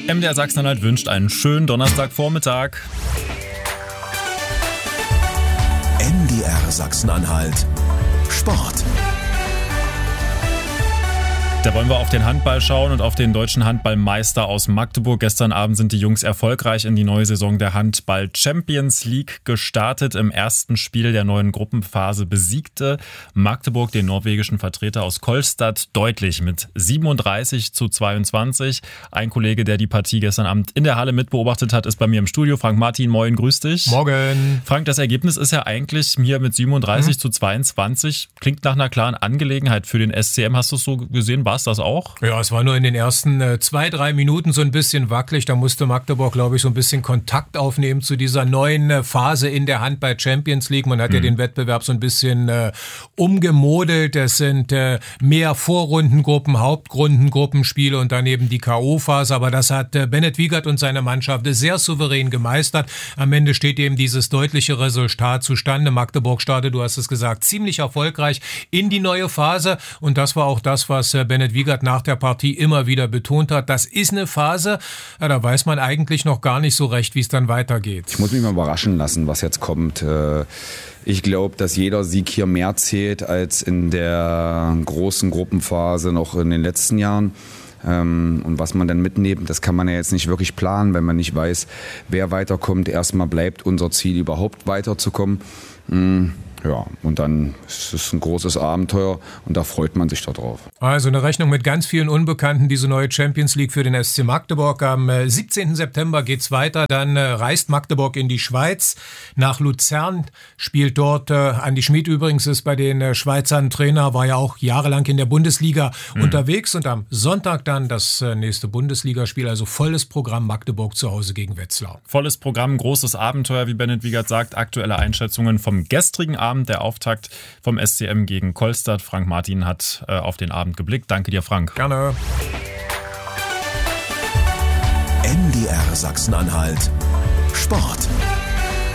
MDR Sachsen-Anhalt wünscht einen schönen Donnerstagvormittag. MDR Sachsen-Anhalt Sport. Da wollen wir auf den Handball schauen und auf den deutschen Handballmeister aus Magdeburg. Gestern Abend sind die Jungs erfolgreich in die neue Saison der Handball Champions League gestartet. Im ersten Spiel der neuen Gruppenphase besiegte Magdeburg den norwegischen Vertreter aus Kolstad deutlich mit 37-22. Ein Kollege, der die Partie gestern Abend in der Halle mitbeobachtet hat, ist bei mir im Studio. Frank Martin, moin, grüß dich. Morgen. Frank, das Ergebnis ist ja eigentlich hier mit 37-22. Klingt nach einer klaren Angelegenheit für den SCM. Hast du es so gesehen? War es das auch? Ja, es war nur in den ersten 2-3 Minuten so ein bisschen wackelig. Da musste Magdeburg, glaube ich, so ein bisschen Kontakt aufnehmen zu dieser neuen Phase in der Handball Champions League. Man hat ja den Wettbewerb so ein bisschen umgemodelt. Es sind mehr Vorrundengruppen, Hauptrundengruppenspiele und daneben die K.O.-Phase. Aber das hat Bennett Wiegert und seine Mannschaft sehr souverän gemeistert. Am Ende steht eben dieses deutliche Resultat zustande. Magdeburg startet, du hast es gesagt, ziemlich erfolgreich in die neue Phase. Und das war auch das, was Bennett Wiegert nach der Partie immer wieder betont hat. Das ist eine Phase, da weiß man eigentlich noch gar nicht so recht, wie es dann weitergeht. Ich muss mich mal überraschen lassen, was jetzt kommt. Ich glaube, dass jeder Sieg hier mehr zählt als in der großen Gruppenphase noch in den letzten Jahren. Und was man dann mitnimmt, das kann man ja jetzt nicht wirklich planen, wenn man nicht weiß, wer weiterkommt. Erstmal bleibt unser Ziel, überhaupt weiterzukommen. Ja, und dann ist es ein großes Abenteuer und da freut man sich darauf. Also eine Rechnung mit ganz vielen Unbekannten, diese neue Champions League für den SC Magdeburg. Am 17. September geht's weiter, dann reist Magdeburg in die Schweiz, nach Luzern, spielt dort, Andi Schmid übrigens ist bei den Schweizern Trainer, war ja auch jahrelang in der Bundesliga unterwegs und am Sonntag dann das nächste Bundesligaspiel, also volles Programm Magdeburg zu Hause gegen Wetzlar. Volles Programm, großes Abenteuer, wie Bennett Wiegert sagt, aktuelle Einschätzungen vom gestrigen Abend. Der Auftakt vom SCM gegen Kolstad. Frank Martin hat auf den Abend geblickt. Danke dir, Frank. Gerne. MDR Sachsen-Anhalt Sport.